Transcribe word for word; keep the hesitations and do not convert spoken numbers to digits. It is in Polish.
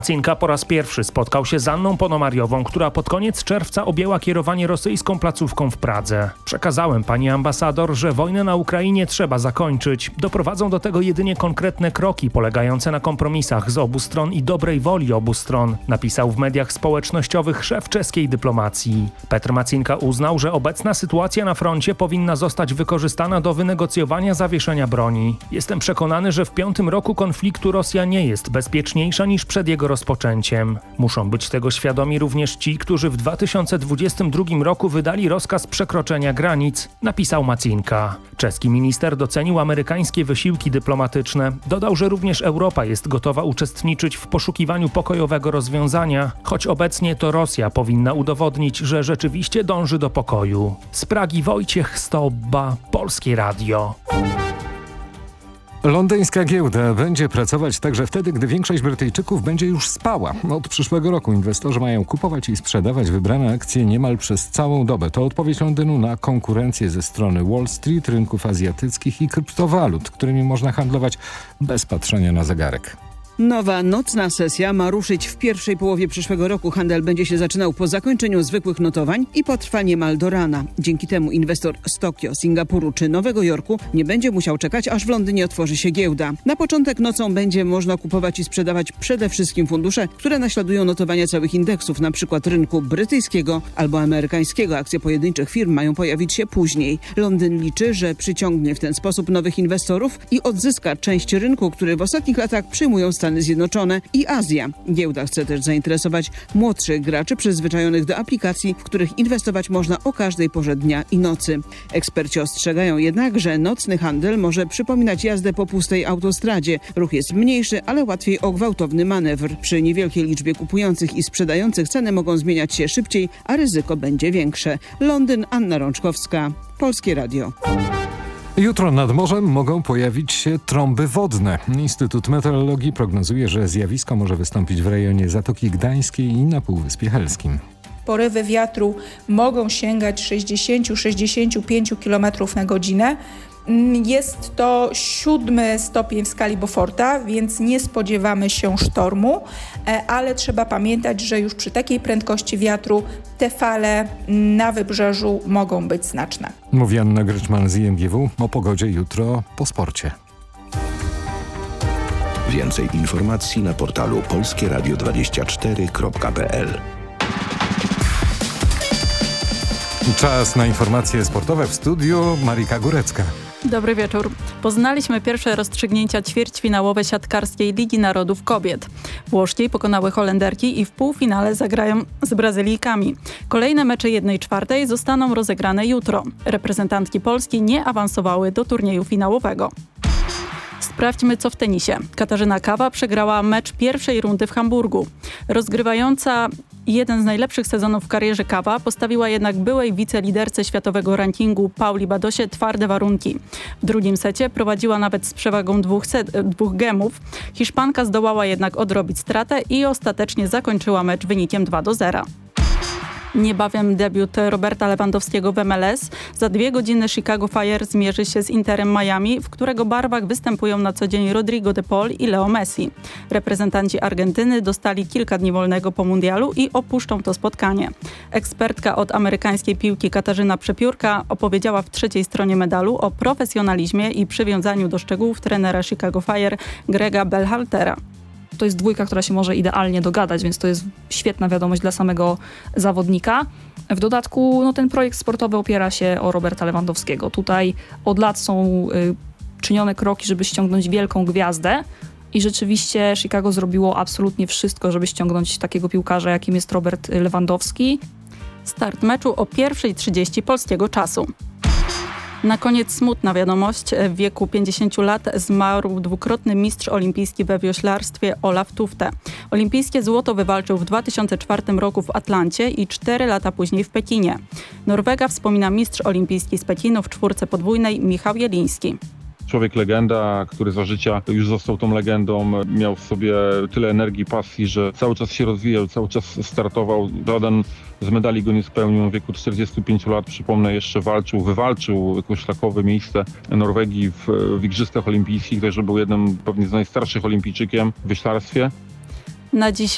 Macinka po raz pierwszy spotkał się z Anną Ponomariową, która pod koniec czerwca objęła kierowanie rosyjską placówką w Pradze. Przekazałem pani ambasador, że wojnę na Ukrainie trzeba zakończyć. Doprowadzą do tego jedynie konkretne kroki polegające na kompromisach z obu stron i dobrej woli obu stron, napisał w mediach społecznościowych szef czeskiej dyplomacji. Petr Macinka uznał, że obecna sytuacja na froncie powinna zostać wykorzystana do wynegocjowania zawieszenia broni. Jestem przekonany, że w piątym roku konfliktu Rosja nie jest bezpieczniejsza niż przed jego rozpoczęciem. Muszą być tego świadomi również ci, którzy w dwa tysiące dwudziestym drugim roku wydali rozkaz przekroczenia granic, napisał Macinka. Czeski minister docenił amerykańskie wysiłki dyplomatyczne. Dodał, że również Europa jest gotowa uczestniczyć w poszukiwaniu pokojowego rozwiązania, choć obecnie to Rosja powinna udowodnić, że rzeczywiście dąży do pokoju. Z Pragi Wojciech Stobba, Polskie Radio. Londyńska giełda będzie pracować także wtedy, gdy większość Brytyjczyków będzie już spała. Od przyszłego roku inwestorzy mają kupować i sprzedawać wybrane akcje niemal przez całą dobę. To odpowiedź Londynu na konkurencję ze strony Wall Street, rynków azjatyckich i kryptowalut, którymi można handlować bez patrzenia na zegarek. Nowa nocna sesja ma ruszyć w pierwszej połowie przyszłego roku. Handel będzie się zaczynał po zakończeniu zwykłych notowań i potrwa niemal do rana. Dzięki temu inwestor z Tokio, Singapuru czy Nowego Jorku nie będzie musiał czekać, aż w Londynie otworzy się giełda. Na początek nocą będzie można kupować i sprzedawać przede wszystkim fundusze, które naśladują notowania całych indeksów, np. rynku brytyjskiego albo amerykańskiego. Akcje pojedynczych firm mają pojawić się później. Londyn liczy, że przyciągnie w ten sposób nowych inwestorów i odzyska część rynku, który w ostatnich latach przyjmują Stany Zjednoczone i Azja. Giełda chce też zainteresować młodszych graczy przyzwyczajonych do aplikacji, w których inwestować można o każdej porze dnia i nocy. Eksperci ostrzegają jednak, że nocny handel może przypominać jazdę po pustej autostradzie. Ruch jest mniejszy, ale łatwiej o gwałtowny manewr. Przy niewielkiej liczbie kupujących i sprzedających ceny mogą zmieniać się szybciej, a ryzyko będzie większe. Londyn, Anna Rączkowska, Polskie Radio. Jutro nad morzem mogą pojawić się trąby wodne. Instytut Meteorologii prognozuje, że zjawisko może wystąpić w rejonie Zatoki Gdańskiej i na Półwyspie Helskim. Porywy wiatru mogą sięgać sześćdziesiąt do sześćdziesięciu pięciu kilometrów na godzinę. Jest to siódmy stopień w skali Beauforta, więc nie spodziewamy się sztormu, ale trzeba pamiętać, że już przy takiej prędkości wiatru te fale na wybrzeżu mogą być znaczne. Mówi Anna Gryczman z I M G W o pogodzie jutro po sporcie. Więcej informacji na portalu polskie radio dwadzieścia cztery kropka p l. Czas na informacje sportowe w studiu Marika Górecka. Dobry wieczór. Poznaliśmy pierwsze rozstrzygnięcia ćwierćfinałowe siatkarskiej Ligi Narodów Kobiet. Włoszki pokonały Holenderki i w półfinale zagrają z Brazylijkami. Kolejne mecze jednej czwartej zostaną rozegrane jutro. Reprezentantki Polski nie awansowały do turnieju finałowego. Sprawdźmy, co w tenisie. Katarzyna Kawa przegrała mecz pierwszej rundy w Hamburgu. Rozgrywająca jeden z najlepszych sezonów w karierze Kawa postawiła jednak byłej wiceliderce światowego rankingu Pauli Badosie twarde warunki. W drugim secie prowadziła nawet z przewagą dwóch, set, dwóch gemów. Hiszpanka zdołała jednak odrobić stratę i ostatecznie zakończyła mecz wynikiem dwa do zera. Niebawem debiut Roberta Lewandowskiego w M L S. Za dwie godziny Chicago Fire zmierzy się z Interem Miami, w którego barwach występują na co dzień Rodrigo de Paul i Leo Messi. Reprezentanci Argentyny dostali kilka dni wolnego po mundialu i opuszczą to spotkanie. Ekspertka od amerykańskiej piłki Katarzyna Przepiórka opowiedziała w trzeciej stronie medalu o profesjonalizmie i przywiązaniu do szczegółów trenera Chicago Fire Grega Berhaltera. To jest dwójka, która się może idealnie dogadać, więc to jest świetna wiadomość dla samego zawodnika. W dodatku no, ten projekt sportowy opiera się o Roberta Lewandowskiego. Tutaj od lat są y, czynione kroki, żeby ściągnąć wielką gwiazdę i rzeczywiście Chicago zrobiło absolutnie wszystko, żeby ściągnąć takiego piłkarza, jakim jest Robert Lewandowski. Start meczu o pierwsza trzydzieści polskiego czasu. Na koniec smutna wiadomość. W wieku pięćdziesięciu lat zmarł dwukrotny mistrz olimpijski we wioślarstwie Olaf Tufte. Olimpijskie złoto wywalczył w dwa tysiące czwartym roku w Atlancie i cztery lata później w Pekinie. Norwega wspomina mistrz olimpijski z Pekinu w czwórce podwójnej Michał Jeliński. Człowiek legenda, który za życia już został tą legendą, miał w sobie tyle energii, pasji, że cały czas się rozwijał, cały czas startował. Żaden z medali go nie spełnił. W wieku czterdziestu pięciu lat, przypomnę, jeszcze walczył, wywalczył jakieś szlakowe miejsce Norwegii w, w Igrzyskach Olimpijskich, także był jednym pewnie z najstarszych olimpijczykiem w wioślarstwie. Na dziś